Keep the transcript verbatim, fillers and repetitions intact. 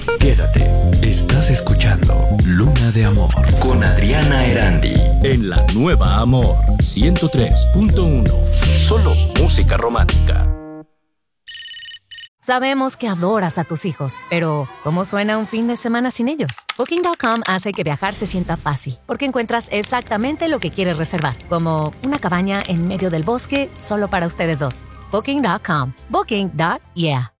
Quédate. Estás escuchando Luna de Amor con Adriana Erandi en la nueva Amor ciento tres punto uno. Solo música romántica. Sabemos que adoras a tus hijos, pero ¿cómo suena un fin de semana sin ellos? Booking punto com hace que viajar se sienta fácil, porque encuentras exactamente lo que quieres reservar, como una cabaña en medio del bosque solo para ustedes dos. Booking punto com. Booking. Yeah.